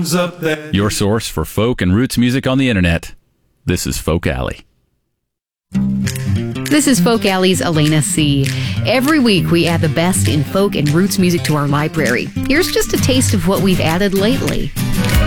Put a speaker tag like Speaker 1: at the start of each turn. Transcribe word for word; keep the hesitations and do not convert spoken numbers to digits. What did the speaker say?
Speaker 1: songs up there.
Speaker 2: Your source for folk and roots music on the internet. This is Folk Alley.
Speaker 3: This is Folk Alley's Elena C. Every week we add the best in folk and roots music to our library. Here's just a taste of what we've added lately.